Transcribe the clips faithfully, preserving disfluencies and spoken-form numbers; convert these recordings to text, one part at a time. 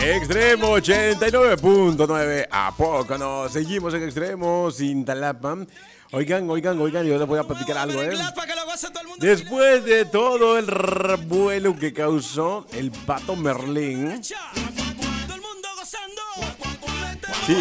Extremo ochenta y nueve punto nueve. ¿A poco no? Seguimos en Extremo Cintalapa. Oigan, oigan, oigan, yo les voy a platicar algo, ¿eh? Después de todo el revuelo que causó el Pato Merlín. Sí.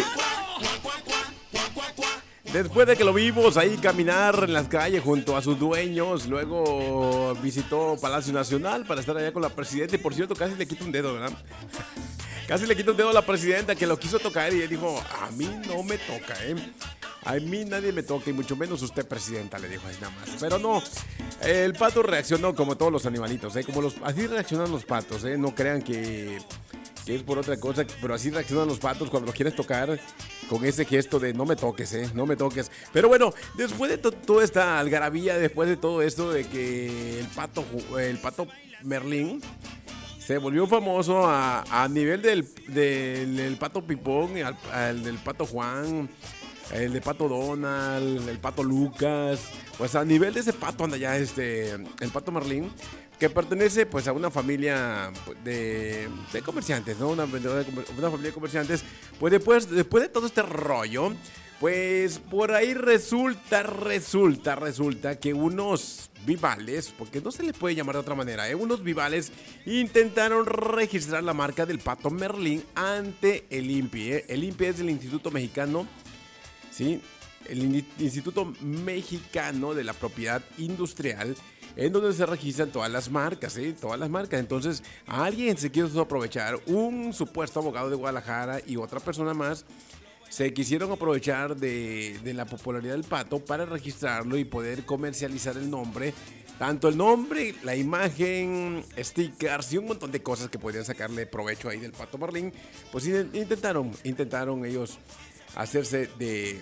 Después de que lo vimos ahí caminar en las calles junto a sus dueños, luego visitó Palacio Nacional para estar allá con la presidenta. Y por cierto, casi le quita un dedo, ¿verdad? Casi le quita un dedo a la presidenta, que lo quiso tocar y él dijo, a mí no me toca, ¿eh? A mí nadie me toca y mucho menos usted, presidenta, le dijo así nada más. Pero no, el pato reaccionó como todos los animalitos, ¿eh? Como los, así reaccionan los patos, ¿eh? No crean que... que es por otra cosa, pero así reaccionan los patos cuando los quieres tocar con ese gesto de no me toques, eh, no me toques. Pero bueno, después de to- toda esta algarabía, después de todo esto de que el pato, el pato Merlín se volvió famoso a, a nivel del, del, del pato Pipón, al, al del pato Juan, el de pato Donald, el pato Lucas, pues a nivel de ese pato anda ya este, el pato Merlín, que pertenece pues a una familia de, de comerciantes, ¿no? Una, una familia de comerciantes. Pues después, después de todo este rollo, pues por ahí resulta, resulta, resulta que unos vivales, porque no se les puede llamar de otra manera, ¿eh? Unos vivales intentaron registrar la marca del pato Merlín ante el I N P I, ¿eh? El I N P I es el Instituto Mexicano, ¿sí? El Instituto Mexicano de la Propiedad Industrial, en donde se registran todas las marcas, ¿eh? Todas las marcas. Entonces, alguien se quiso aprovechar, un supuesto abogado de Guadalajara y otra persona más, se quisieron aprovechar de, de la popularidad del pato para registrarlo y poder comercializar el nombre. Tanto el nombre, la imagen, stickers y un montón de cosas que podían sacarle provecho ahí del pato Merlín. Pues intentaron, intentaron ellos hacerse de...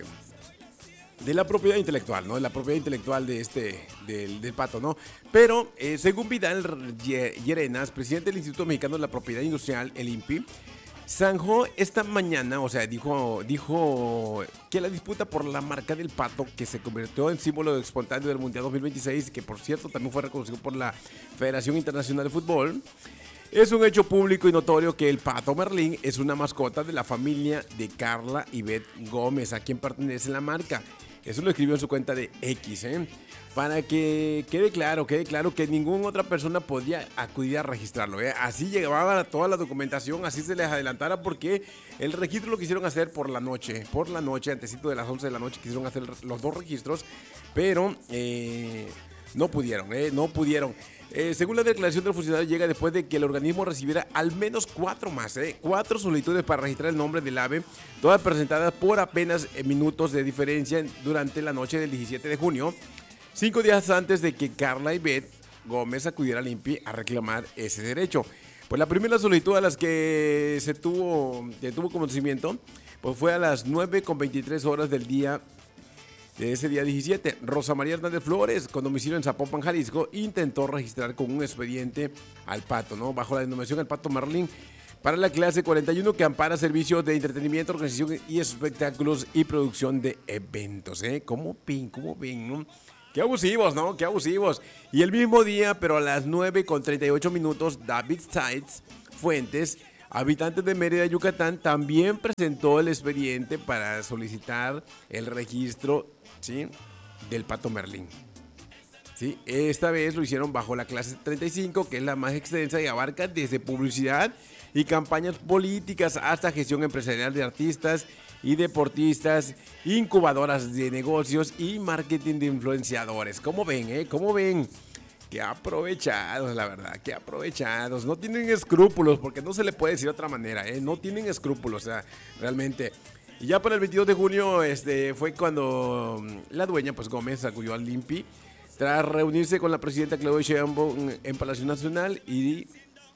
de la propiedad intelectual, ¿no? De la propiedad intelectual de este, del, del pato, ¿no? Pero, eh, según Vidal Llerenas, presidente del Instituto Mexicano de la Propiedad Industrial, el I N P I, zanjó esta mañana, o sea, dijo, dijo que la disputa por la marca del pato, que se convirtió en símbolo espontáneo del Mundial dos mil veintiséis, que por cierto también fue reconocido por la Federación Internacional de Fútbol, es un hecho público y notorio que el pato Merlín es una mascota de la familia de Carla Ivette Gómez, a quien pertenece la marca. Eso lo escribió en su cuenta de X, ¿eh? Para que quede claro, quede claro que ninguna otra persona podía acudir a registrarlo, ¿eh? Así llegaba toda la documentación, así se les adelantara, porque el registro lo quisieron hacer por la noche, por la noche, antesito de las once de la noche quisieron hacer los dos registros, pero eh, no pudieron, ¿eh? No pudieron. Eh, según la declaración del funcionario, llega después de que el organismo recibiera al menos cuatro más, ¿eh? cuatro solicitudes para registrar el nombre del ave, todas presentadas por apenas minutos de diferencia durante la noche del diecisiete de junio, cinco días antes de que Carla Ivette Gómez acudiera al I N P I a reclamar ese derecho. Pues la primera solicitud a las que se tuvo, que tuvo conocimiento, pues fue a las nueve con veintitrés horas del día de ese día diecisiete, Rosa María Hernández Flores, con domicilio en Zapopan, Jalisco, intentó registrar con un expediente al pato, ¿no? Bajo la denominación El Pato Merlín, para la clase cuarenta y uno, que ampara servicios de entretenimiento, organización y espectáculos y producción de eventos, ¿eh? ¿Cómo ven? ¿Cómo ven, no? Qué abusivos, ¿no? Qué abusivos. Y el mismo día, pero a las nueve con treinta y ocho minutos, David Sites Fuentes, habitante de Mérida, Yucatán, también presentó el expediente para solicitar el registro, ¿sí?, del pato Merlín. ¿Sí? Esta vez lo hicieron bajo la clase treinta y cinco, que es la más extensa y abarca desde publicidad y campañas políticas hasta gestión empresarial de artistas y deportistas, incubadoras de negocios y marketing de influenciadores. ¿Cómo ven, eh? ¿Cómo ven? Qué aprovechados, la verdad, qué aprovechados. No tienen escrúpulos, porque no se le puede decir de otra manera, ¿eh? No tienen escrúpulos, o sea, realmente. Y ya para el veintidós de junio este, fue cuando la dueña, pues Gómez, acudió al I N P I tras reunirse con la presidenta Claudia Sheinbaum en Palacio Nacional, y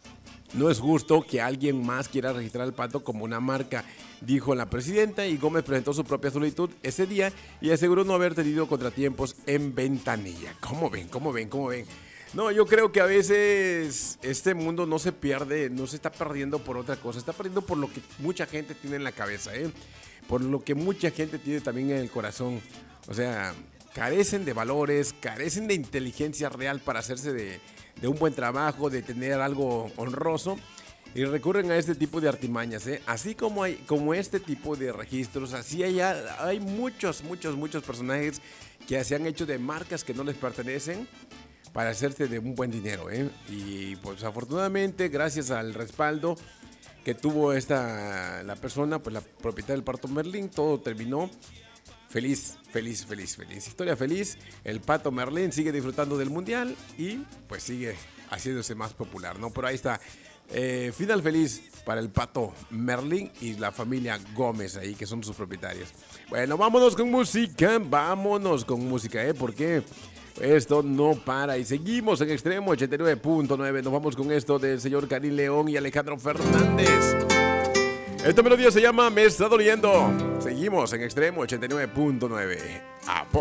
no es justo que alguien más quiera registrar al pato como una marca, dijo la presidenta, y Gómez presentó su propia solicitud ese día y aseguró no haber tenido contratiempos en ventanilla. ¿Cómo ven? ¿Cómo ven? ¿Cómo ven? No, yo creo que a veces este mundo no se pierde, no se está perdiendo por otra cosa, está perdiendo por lo que mucha gente tiene en la cabeza, ¿eh? Por lo que mucha gente tiene también en el corazón. O sea, carecen de valores, carecen de inteligencia real para hacerse de, de un buen trabajo, de tener algo honroso. Y recurren a este tipo de artimañas, ¿eh? Así como hay como este tipo de registros, así hay, hay muchos, muchos, muchos personajes que se han hecho de marcas que no les pertenecen para hacerse de un buen dinero, ¿eh? Y pues afortunadamente, gracias al respaldo que tuvo esta la persona, pues la propietaria del Pato Merlín, todo terminó feliz, feliz, feliz, feliz. Historia feliz. El Pato Merlín sigue disfrutando del mundial y pues sigue haciéndose más popular, ¿no? Pero ahí está. Eh, final feliz para el Pato Merlín y la familia Gómez ahí, que son sus propietarios. Bueno, vámonos con música, vámonos con música, ¿eh? Porque esto no para y seguimos en Extremo ochenta y nueve punto nueve. Nos vamos con esto del señor Karim León y Alejandro Fernández. Esta melodía se llama Me está doliendo. Seguimos en Extremo ochenta y nueve punto nueve.